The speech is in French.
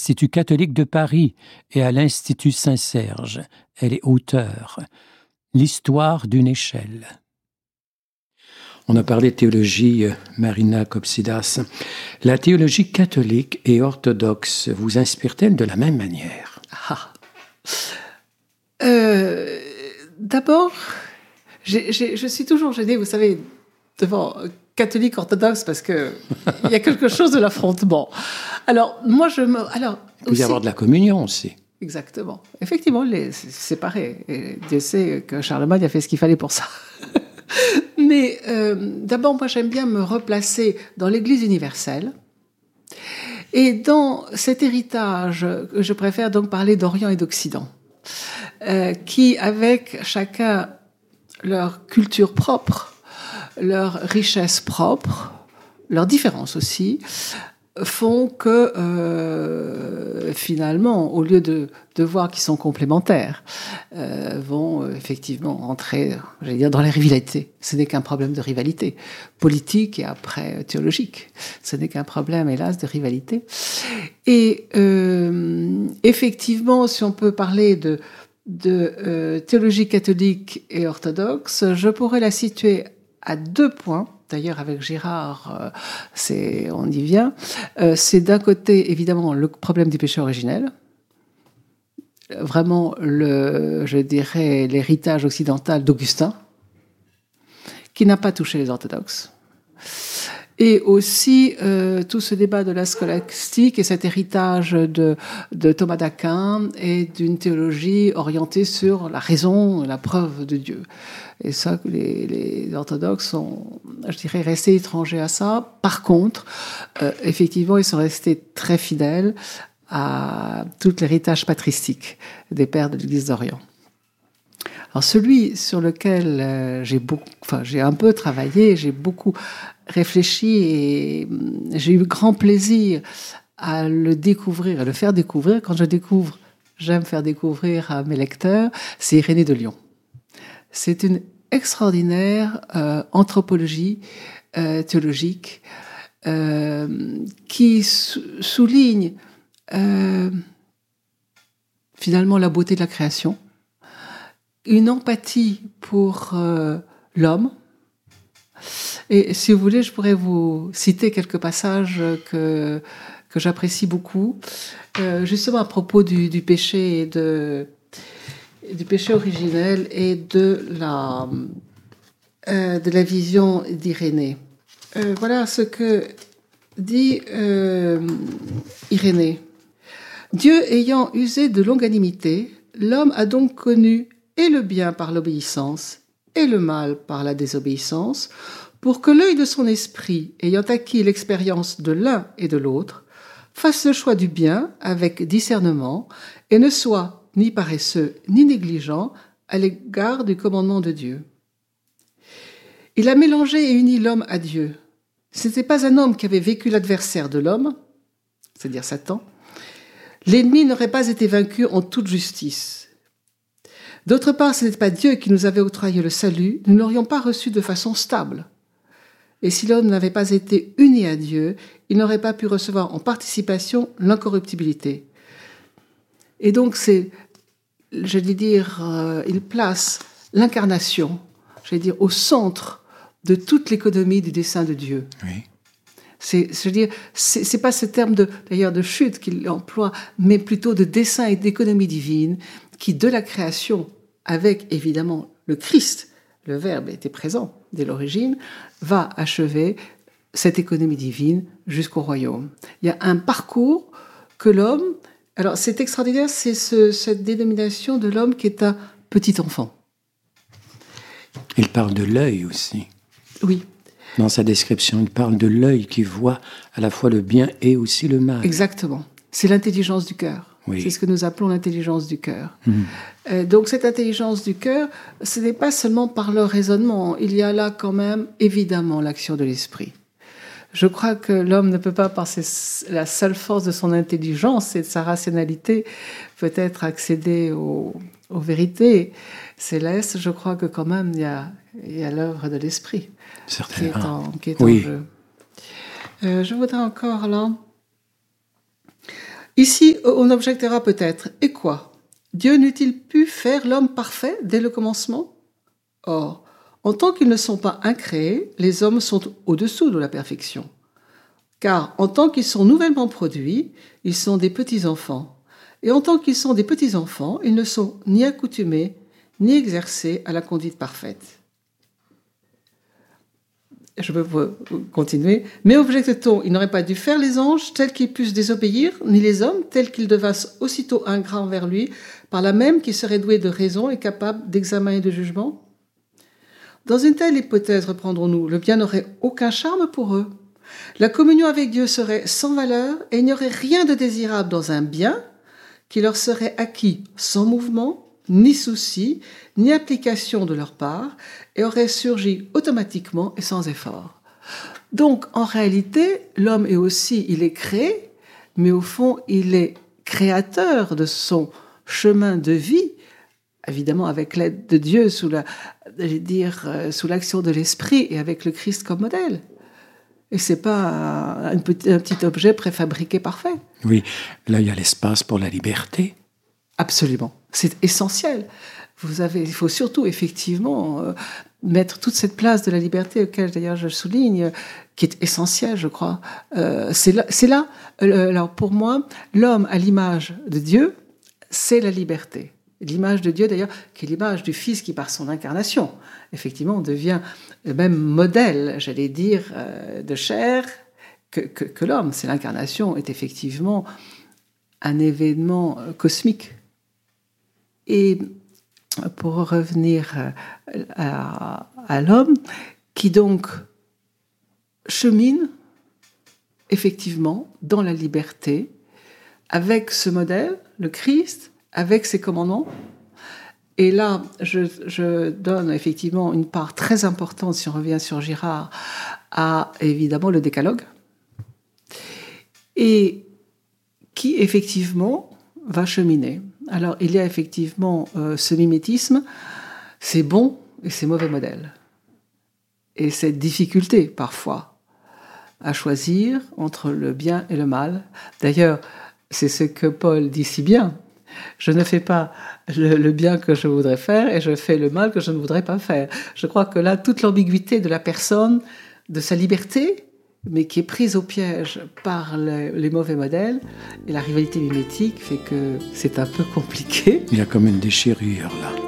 l'Institut catholique de Paris et à l'Institut Saint-Serge. Elle est auteure. L'histoire d'une échelle. On a parlé de théologie, Marina Kopsidas. La théologie catholique et orthodoxe vous inspire-t-elle de la même manière? D'abord, je suis toujours gênée, vous savez, devant catholique orthodoxe, parce qu'il y a quelque chose de l'affrontement. Alors, moi, il peut y avoir de la communion aussi. Exactement. Effectivement, c'est séparé. Et Dieu sait que Charlemagne a fait ce qu'il fallait pour ça. Mais d'abord, moi, j'aime bien me replacer dans l'Église universelle. Et dans cet héritage, je préfère donc parler d'Orient et d'Occident, qui, avec chacun leur culture propre, leur richesse propre, leurs différences aussi, font que finalement, au lieu de voir qu'ils sont complémentaires, vont effectivement entrer, j'allais dire, dans la rivalité. Ce n'est qu'un problème de rivalité politique et après théologique. Ce n'est qu'un problème, hélas, de rivalité. Et effectivement, si on peut parler de théologie catholique et orthodoxe, je pourrais la situer à 2 points. D'ailleurs, avec Girard, on y vient. C'est d'un côté, évidemment, le problème du péché originel. Vraiment, je dirais, l'héritage occidental d'Augustin, qui n'a pas touché les orthodoxes. Et aussi, tout ce débat de la scolastique et cet héritage de Thomas d'Aquin et d'une théologie orientée sur la raison et la preuve de Dieu. Et ça, les orthodoxes sont, je dirais, restés étrangers à ça. Par contre, effectivement, ils sont restés très fidèles à tout l'héritage patristique des pères de l'Église d'Orient. Alors celui sur lequel j'ai un peu travaillé, j'ai beaucoup réfléchi et j'ai eu grand plaisir à le découvrir, à le faire découvrir. Quand je découvre, j'aime faire découvrir à mes lecteurs, c'est Irénée de Lyon. C'est une extraordinaire anthropologie théologique qui souligne finalement la beauté de la création, une empathie pour l'homme. Et si vous voulez, je pourrais vous citer quelques passages que j'apprécie beaucoup, justement à propos du péché et du péché originel et de la vision d'Irénée. Voilà ce que dit Irénée. Dieu ayant usé de longanimité, l'homme a donc connu et le bien par l'obéissance et le mal par la désobéissance, pour que l'œil de son esprit, ayant acquis l'expérience de l'un et de l'autre, fasse le choix du bien avec discernement et ne soit ni paresseux ni négligent à l'égard du commandement de Dieu. Il a mélangé et uni l'homme à Dieu. Ce n'était pas un homme qui avait vécu l'adversaire de l'homme, c'est-à-dire Satan. L'ennemi n'aurait pas été vaincu en toute justice. D'autre part, ce n'était pas Dieu qui nous avait octroyé le salut, nous ne l'aurions pas reçu de façon stable. Et si l'homme n'avait pas été uni à Dieu, il n'aurait pas pu recevoir en participation l'incorruptibilité. Et donc, il place l'incarnation, au centre de toute l'économie du dessein de Dieu. Oui. C'est pas ce terme d'ailleurs de chute qu'il emploie, mais plutôt de dessein et d'économie divine, qui de la création, avec évidemment le Christ, le Verbe était présent dès l'origine, va achever cette économie divine jusqu'au royaume. Il y a un parcours que l'homme... Alors c'est extraordinaire, c'est cette dénomination de l'homme qui est un petit enfant. Il parle de l'œil aussi. Oui. Dans sa description, il parle de l'œil qui voit à la fois le bien et aussi le mal. Exactement. C'est l'intelligence du cœur. Oui. C'est ce que nous appelons l'intelligence du cœur. Donc cette intelligence du cœur, ce n'est pas seulement par le raisonnement. Il y a là quand même, évidemment, l'action de l'esprit. Je crois que l'homme ne peut pas, par la seule force de son intelligence et de sa rationalité, peut-être accéder aux vérités célestes. Je crois que quand même, il y a l'œuvre de l'esprit qui est en jeu. Je voudrais encore là Ici, on objectera peut-être, et quoi? Dieu n'eût-il pu faire l'homme parfait dès le commencement? Or, en tant qu'ils ne sont pas incréés, les hommes sont au-dessous de la perfection. Car en tant qu'ils sont nouvellement produits, ils sont des petits-enfants. Et en tant qu'ils sont des petits-enfants, ils ne sont ni accoutumés, ni exercés à la conduite parfaite. Je peux continuer. Mais objecte-t-on, il n'aurait pas dû faire les anges tels qu'ils puissent désobéir, ni les hommes tels qu'ils devassent aussitôt ingrats envers lui, par là même qu'ils seraient doués de raison et capables d'examen et de jugement? Dans une telle hypothèse, reprendrons-nous, le bien n'aurait aucun charme pour eux. La communion avec Dieu serait sans valeur et il n'y aurait rien de désirable dans un bien qui leur serait acquis sans mouvement, ni souci, ni application de leur part, et aurait surgi automatiquement et sans effort. Donc, en réalité, l'homme est aussi, il est créé, mais au fond, il est créateur de son chemin de vie, évidemment avec l'aide de Dieu, sous l'action de l'Esprit et avec le Christ comme modèle. Et c'est pas un petit objet préfabriqué parfait. Oui, là il y a l'espace pour la liberté. Absolument, c'est essentiel. Il faut surtout effectivement mettre toute cette place de la liberté, auquel d'ailleurs je souligne, qui est essentielle, je crois. C'est là, alors pour moi, l'homme à l'image de Dieu, c'est la liberté. L'image de Dieu, d'ailleurs, qui est l'image du Fils qui, par son incarnation, effectivement, devient le même modèle, j'allais dire, de chair que l'homme. C'est l'incarnation, est effectivement un événement cosmique. Et pour revenir à l'homme, qui donc chemine, effectivement, dans la liberté, avec ce modèle, le Christ, avec ses commandements. Et là, je donne effectivement une part très importante, si on revient sur Girard, à évidemment le décalogue, et qui effectivement va cheminer. Alors, il y a effectivement ce mimétisme, ces bons et ces mauvais modèles. Et cette difficulté, parfois, à choisir entre le bien et le mal. D'ailleurs, c'est ce que Paul dit si bien. Je ne fais pas le bien que je voudrais faire et je fais le mal que je ne voudrais pas faire. Je crois que là, toute l'ambiguïté de la personne, de sa liberté, mais qui est prise au piège par les mauvais modèles, et la rivalité mimétique fait que c'est un peu compliqué. Il y a comme une déchirure là.